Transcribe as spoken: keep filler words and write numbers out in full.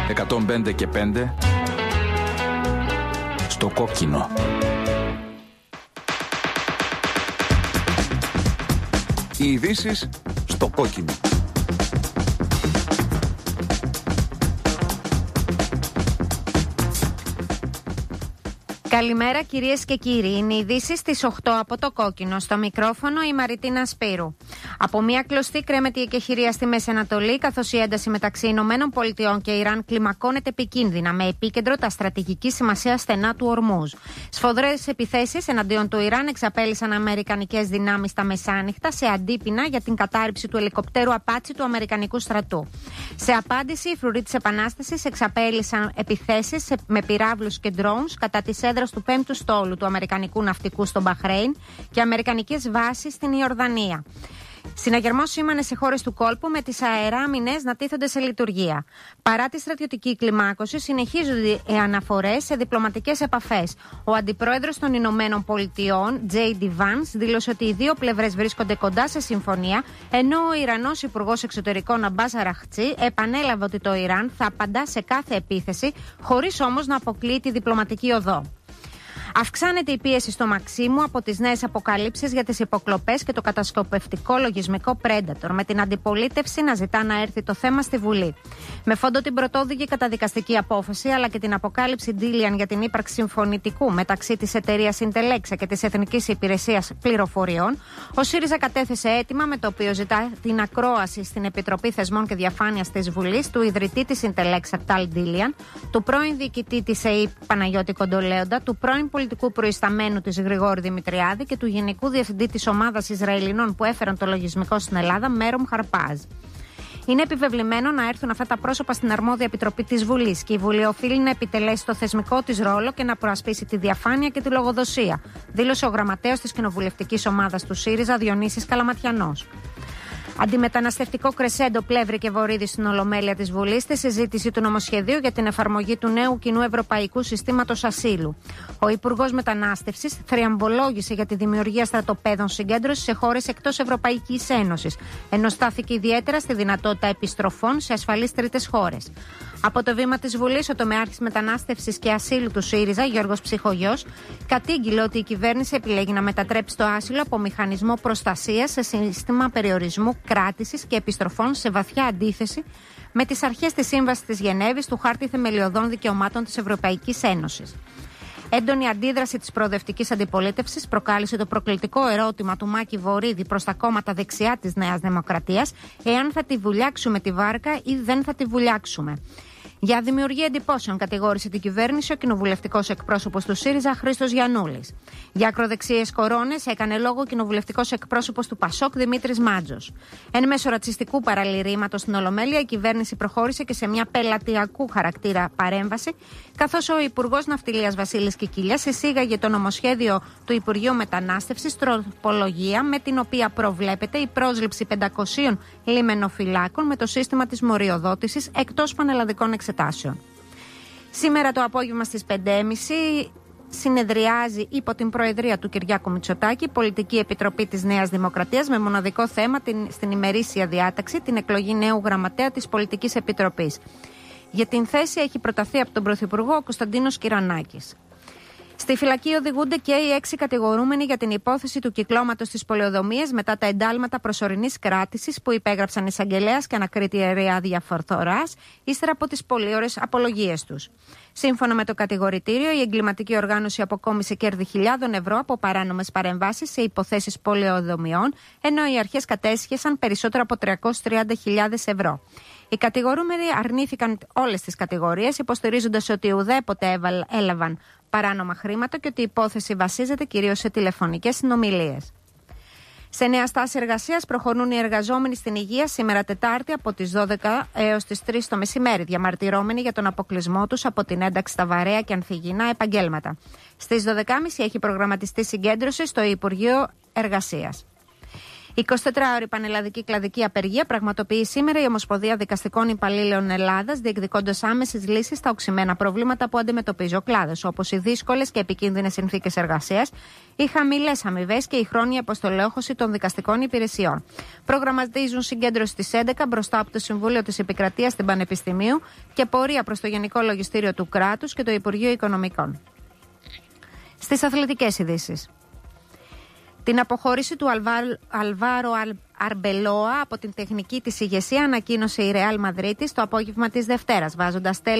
εκατόν πέντε και πέντε στο κόκκινο. Οι ειδήσεις στο κόκκινο. Καλημέρα κυρίες και κύριοι. Είναι οι ειδήσεις στις οκτώ από το κόκκινο. Στο μικρόφωνο η Μαριτίνα Σπύρου. Από μια κλωστή κρέμεται η εκεχηρία στη Μέση Ανατολή, καθώς η ένταση μεταξύ Ηνωμένων Πολιτειών και Ιράν κλιμακώνεται επικίνδυνα, με επίκεντρο τα στρατηγική σημασία στενά του Ορμούζ. Σφοδρές επιθέσεις εναντίον του Ιράν εξαπέλυσαν αμερικανικές δυνάμεις τα μεσάνυχτα σε αντίπεινα για την κατάρριψη του ελικοπτέρου Απάτσι του Αμερικανικού στρατού. Σε απάντηση, οι φρουροί της Επανάστασης εξαπέλυσαν επιθέσεις με πυράβλους και drones κατά της έδρας του πέμπτου στόλου του Αμερικανικού ναυτικού στο Μπαχρέιν και αμερικανικές βάσεις στην Ιορδανία. Συναγερμός σήμανε σε χώρες του κόλπου, με τις αεράμινες να τίθενται σε λειτουργία. Παρά τη στρατιωτική κλιμάκωση, συνεχίζονται οι αναφορές σε διπλωματικές επαφές. Ο αντιπρόεδρος των Ηνωμένων Πολιτειών, τζέι ντι Vance, δήλωσε ότι οι δύο πλευρές βρίσκονται κοντά σε συμφωνία, ενώ ο Ιρανός Υπουργός Εξωτερικών Αμπάς Αραχτσί επανέλαβε ότι το Ιράν θα απαντά σε κάθε επίθεση, χωρίς όμως να αποκλείει τη διπλωματική οδό. Αυξάνεται η πίεση στο Μαξίμου από τις νέες αποκαλύψεις για τις υποκλοπές και το κατασκοπευτικό λογισμικό Predator, με την αντιπολίτευση να ζητά να έρθει το θέμα στη Βουλή. Με φόντο την πρωτόδικη καταδικαστική απόφαση, αλλά και την αποκάλυψη Ντίλιαν για την ύπαρξη συμφωνητικού μεταξύ της εταιρείας Intelexa και της Εθνικής Υπηρεσίας Πληροφοριών, ο ΣΥΡΙΖΑ κατέθεσε αίτημα με το οποίο ζητά την ακρόαση στην Επιτροπή Θεσμών και Διαφάνειας της Βουλής του ιδρυτή της Intelexa Tal Ντίλιαν, του πρώην διοικητή της ΕΕΠ Παναγιώτη Κοντολέοντα, του πρώην πολιτικού προϊσταμένου της Γρηγόρη Δημητριάδη και του Γενικού Διευθυντή της Ομάδας Ισραηλινών που έφεραν το λογισμικό στην Ελλάδα, Μέρομ Χαρπάζ. Είναι επιβεβλημένο να έρθουν αυτά τα πρόσωπα στην αρμόδια επιτροπή της Βουλής και η Βουλή οφείλει να επιτελέσει το θεσμικό της ρόλο και να προασπίσει τη διαφάνεια και τη λογοδοσία, δήλωσε ο γραμματέος της κοινοβουλευτικής ομάδας του ΣΥΡΙΖΑ, Διονύσης Καλαματιανός. Αντιμεταναστευτικό κρεσέντο Πλεύρη και Βορύδη στην Ολομέλεια της Βουλής στη συζήτηση του νομοσχεδίου για την εφαρμογή του νέου κοινού ευρωπαϊκού συστήματος ασύλου. Ο Υπουργός Μετανάστευσης θριαμβολόγησε για τη δημιουργία στρατοπέδων συγκέντρωσης σε χώρες εκτός Ευρωπαϊκής Ένωσης, ενώ στάθηκε ιδιαίτερα στη δυνατότητα επιστροφών σε ασφαλείς τρίτες χώρες. Από το βήμα της Βουλής, ο τομεάρχης μετανάστευσης και ασύλου του ΣΥΡΙΖΑ, Γιώργος Ψυχογιός, κατήγγειλε ότι η κυβέρνηση επιλέγει να μετατρέψει το άσυλο από μηχανισμό προστασίας σε σύστημα περιορισμού, κράτησης και επιστροφών, σε βαθιά αντίθεση με τις αρχές της Σύμβασης της Γενέβης, του Χάρτη Θεμελιωδών Δικαιωμάτων της Ευρωπαϊκής Ένωσης. Έντονη αντίδραση της προοδευτικής αντιπολίτευσης προκάλεσε το προκλητικό ερώτημα του Μάκη Βορύδη προς τα κόμματα δεξιά της Νέας Δημοκρατίας, εάν θα τη βουλιάξουμε τη βάρκα ή δεν θα τη βουλιάξουμε. Για δημιουργία εντυπώσεων κατηγόρησε την κυβέρνηση ο κοινοβουλευτικός εκπρόσωπος του ΣΥΡΙΖΑ, Χρήστος Γιαννούλης. Για ακροδεξιές κορώνες έκανε λόγο ο κοινοβουλευτικός εκπρόσωπος του ΠΑΣΟΚ, Δημήτρης Μάντζος. Εν μέσω ρατσιστικού παραλυρήματος στην Ολομέλεια, η κυβέρνηση προχώρησε και σε μια πελατειακού χαρακτήρα παρέμβαση, καθώς ο Υπουργός Ναυτιλίας Βασίλης Κικίλιας εισήγαγε το νομοσχέδιο του Υπουργείου Μετανάστευσης, τροπολογία με την οποία προβλέπεται η πρόσληψη πεντακοσίων λιμενοφυλάκων με το σύστημα της μοριοδότησης εκτός πανελλαδικών εξετάσεων. Σήμερα το απόγευμα στις πέντε και μισή συνεδριάζει υπό την προεδρία του Κυριάκου Μητσοτάκη η Πολιτική Επιτροπή της Νέας Δημοκρατίας, με μοναδικό θέμα την, στην ημερήσια διάταξη την εκλογή νέου γραμματέα της Πολιτικής Επιτροπής. Για την θέση έχει προταθεί από τον Πρωθυπουργό ο Κωνσταντίνος Κυρανάκης. Στη φυλακή οδηγούνται και οι έξι κατηγορούμενοι για την υπόθεση του κυκλώματος της πολεοδομίας μετά τα εντάλματα προσωρινής κράτησης που υπέγραψαν εισαγγελέας και ανακρίτη ιερέα διαφοράς ύστερα από τις πολύωρες απολογίες τους. Σύμφωνα με το κατηγορητήριο, η εγκληματική οργάνωση αποκόμισε κέρδη χιλιάδων ευρώ από παράνομες παρεμβάσεις σε υποθέσεις πολεοδομιών, ενώ οι αρχές κατέσχεσαν περισσότερο από τριακόσιες τριάντα χιλιάδες ευρώ. Οι κατηγορούμενοι αρνήθηκαν όλες τις κατηγορίες, υποστηρίζοντας ότι ουδέποτε έλαβαν παράνομα χρήματα και ότι η υπόθεση βασίζεται κυρίως σε τηλεφωνικές συνομιλίες. Σε νέα στάση εργασίας προχωρούν οι εργαζόμενοι στην υγεία σήμερα Τετάρτη από τις δώδεκα έως τις τρεις το μεσημέρι, διαμαρτυρόμενοι για τον αποκλεισμό τους από την ένταξη στα βαρέα και ανθυγιεινά επαγγέλματα. Στις δώδεκα και μισή έχει προγραμματιστεί συγκέντρωση στο Υπουργείο Εργασίας. εικοσιτετράωρη πανελλαδική κλαδική απεργία πραγματοποιεί σήμερα η Ομοσπονδία Δικαστικών Υπαλλήλων Ελλάδας, διεκδικώντας άμεσες λύσεις στα οξυμένα προβλήματα που αντιμετωπίζει ο κλάδος, όπως οι δύσκολες και επικίνδυνες συνθήκες εργασίας, οι χαμηλές αμοιβές και η χρόνια αποστολέοχωση των δικαστικών υπηρεσιών. Προγραμματίζουν συγκέντρωση στις έντεκα μπροστά από το Συμβούλιο της Επικρατείας στην Πανεπιστημίου και πορεία προς το Γενικό Λογιστήριο του Κράτους και το Υπουργείο Οικονομικών. Στις αθλητικές ειδήσεις. Την αποχώρηση του Αλβάρο Αρμπελόα από την τεχνική της ηγεσία ανακοίνωσε η Ρεάλ Μαδρίτης το απόγευμα της Δευτέρας, βάζοντας τέλος